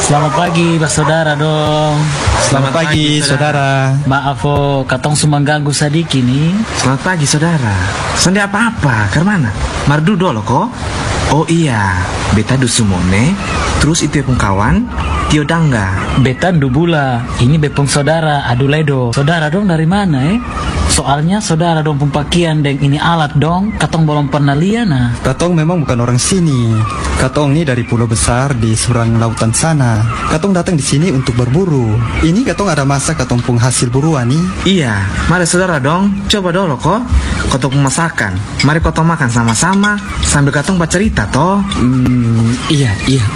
Selamat pagi, Pak Saudara dong. Selamat pagi, saudara. Maaf, katong cuma ganggu sadiki nih. Selamat pagi, saudara. Sende apa-apa, kermana? Mardu dolo kok? Oh iya, beta dusumone. Terus itu pun kawan, Tio Dangga. Beta Ndubula, ini bepung saudara Aduledo. Saudara dong dari mana Soalnya saudara dong pempakian deng ini alat dong, katong belum pernah lihat nah. Katong memang bukan orang sini. Katong ini dari pulau besar di seberang lautan sana. Katong datang di sini untuk berburu. Ini katong ada masa katong pung hasil buruan nih. Iya, mari saudara dong, coba dulu kok. Katong masakan, mari katong makan sama-sama sambil katong bercerita toh. Iya,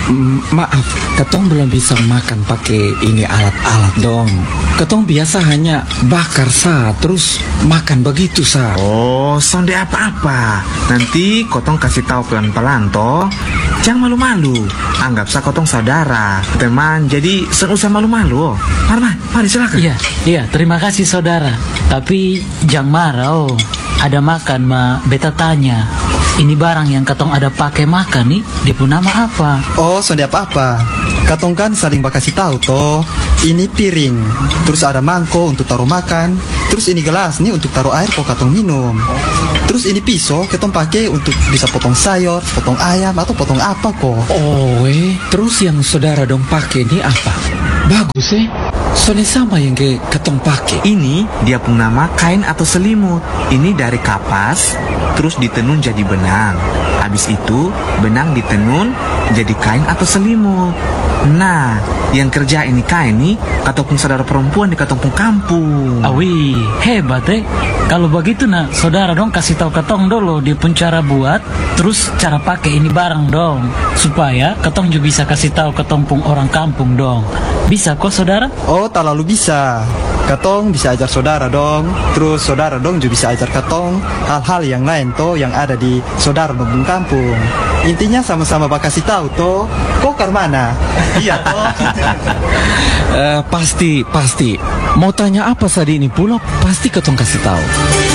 maaf, katong belum bisa makan pakai ini alat-alat dong. Katong biasa hanya bakar terus makan begitu Oh, sonde apa-apa. Nanti kotong kasih tahu pelan-pelan toh. Jangan malu-malu. Anggap kotong saudara, teman. Jadi usah malu-malu. Mari silakan. Iya, terima kasih saudara. Tapi jangan marah Ada makan beta tanya. Ini barang yang katong ada pakai makan nih, dia pun nama apa? Oh, sonde apa-apa. Katong kan saling bakasih tahu toh. Ini piring, terus ada mangkok untuk taruh makan, terus ini gelas nih untuk taruh air kok katong minum. Terus ini pisau katong pakai untuk bisa potong sayur, potong ayam atau potong apa kok. Oh, terus yang saudara dong pakai ini apa? Bagus soalnya sama yang katong pakai. Ini dia pun nama kain atau selimut. Ini dari kapas, terus ditenun jadi benang. Habis itu benang ditenun jadi kain atau selimut. Nah, yang kerja ini kain nih katong saudara perempuan di katong kampung. Awi, hebat Kalau begitu saudara dong kasih tahu katong dulu dia pun cara buat, terus cara pakai ini barang dong, supaya katong juga bisa kasih tahu katong pun orang kampung dong. Bisa kok saudara? Oh, tak lalu bisa. Katong bisa ajar saudara dong. Terus saudara dong juga bisa ajar katong hal-hal yang lain toh yang ada di saudara dong kampung. Intinya sama-sama bakasih tahu toh. Kok karmana? Iya toh. Pasti. Mau tanya apa tadi ini pula pasti katong kasih tahu.